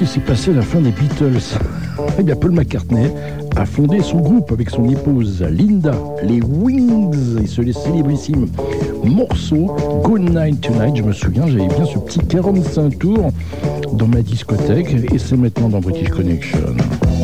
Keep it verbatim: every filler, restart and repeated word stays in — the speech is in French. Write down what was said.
qui s'est passé à la fin des Beatles? Eh bien, Paul McCartney a fondé son groupe avec son épouse Linda, les Wings, et ce célébrissime morceau Good Night Tonight. Je me souviens, j'avais bien ce petit quarante-cinq tours dans ma discothèque, et c'est maintenant dans British Connection.